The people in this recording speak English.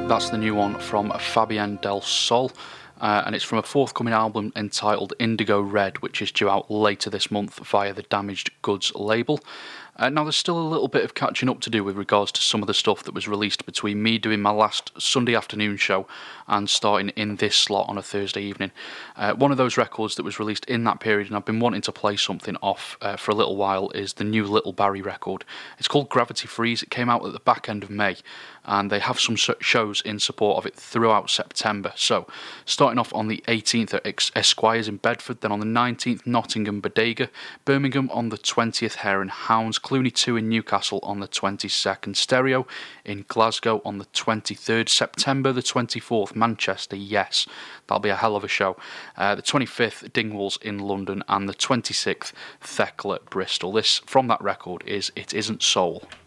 That's the new one from Fabien Del Sol, and it's from a forthcoming album entitled Indigo Red, which is due out later this month via the Damaged Goods label. Now, there's still a little bit of catching up to do with regards to some of the stuff that was released between me doing my last Sunday afternoon show and starting in this slot on a Thursday evening. One of those records that was released in that period, and I've been wanting to play something off for a little while, is the new Little Barrie record. It's called Gravity Freeze. It came out at the back end of May, and they have some shows in support of it throughout September. So, starting off on the 18th at Esquires in Bedford, then on the 19th, Nottingham, Bodega, Birmingham on the 20th, Hare and Hounds, Cluny 2 in Newcastle on the 22nd, Stereo in Glasgow on the 23rd, September the 24th, Manchester, yes, that'll be a hell of a show, the 25th, Dingwalls in London, and the 26th, Thekla, Bristol. This, from that record, is It Isn't Soul.